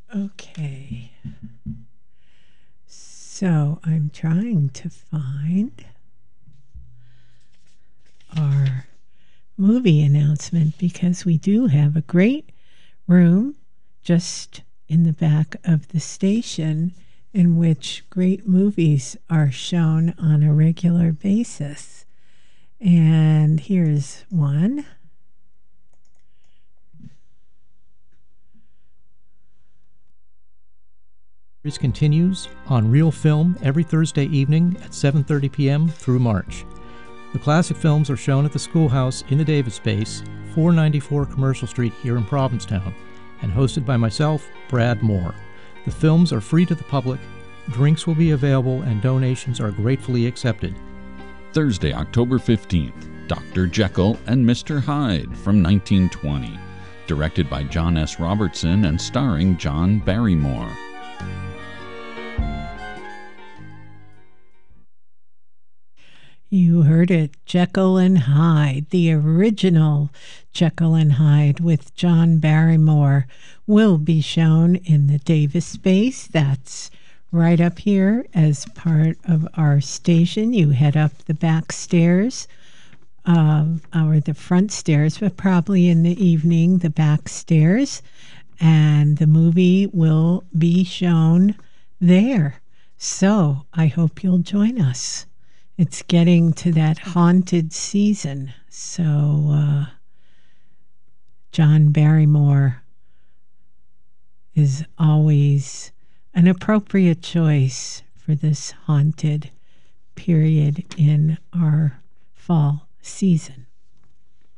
Okay. So I'm trying to find our movie announcement because we do have a great room just in the back of the station in which great movies are shown on a regular basis. And here's one. Series continues on Real Film every Thursday evening at 7:30 p.m. through March. The classic films are shown at the Schoolhouse in the Davis Space, 494 Commercial Street here in Provincetown, and hosted by myself, Brad Moore. The films are free to the public, drinks will be available, and donations are gratefully accepted. Thursday, October 15th, Dr. Jekyll and Mr. Hyde from 1920. Directed by John S. Robertson and starring John Barrymore. You heard it, Jekyll and Hyde, the original Jekyll and Hyde with John Barrymore, will be shown in the Davis Space. That's right up here as part of our station. You head up the back stairs, or the front stairs, but probably in the evening, the back stairs, and the movie will be shown there. So I hope you'll join us. It's getting to that haunted season, so John Barrymore is always an appropriate choice for this haunted period in our fall season.